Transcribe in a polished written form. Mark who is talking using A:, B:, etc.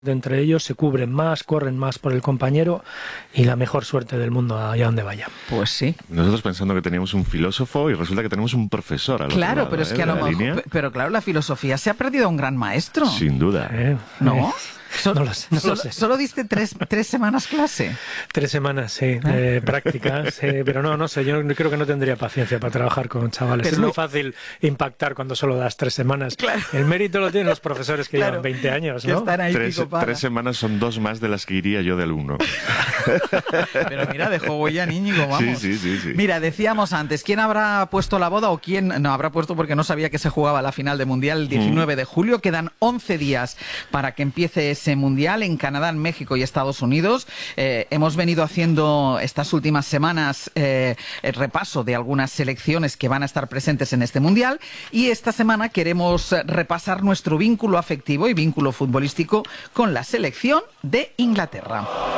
A: entre ellos, se cubren más, corren más por el compañero y la mejor suerte del mundo allá donde vaya.
B: Pues sí.
C: Nosotros pensando que teníamos un filósofo y resulta que tenemos un profesor al otro lado,
B: Pero es que a lo mejor... Pero claro, la filosofía se ha perdido a un gran maestro.
C: Sin duda.
B: ¿No?
A: No lo sé.
B: ¿Solo diste tres semanas clase?
A: 3 semanas, sí, de práctica, sí, pero no sé, yo creo que no tendría paciencia para trabajar con chavales. Pero es muy fácil impactar cuando solo das 3 semanas. Claro. El mérito lo tienen los profesores que llevan 20 años, ¿no?
B: Están ahí
C: 3 semanas son 2 más de las que iría yo de alumno.
B: Pero mira, de juego ya, Íñigo, vamos.
C: Sí.
B: Mira, decíamos antes, ¿quién habrá puesto la boda o quién no habrá puesto porque no sabía que se jugaba la final de Mundial el 19 de julio? Quedan 11 días para que empiece ese Mundial en Canadá, en México y Estados Unidos. Hemos venido haciendo estas últimas semanas el repaso de algunas selecciones que van a estar presentes en este Mundial y esta semana queremos repasar nuestro vínculo afectivo y vínculo futbolístico con la selección de Inglaterra.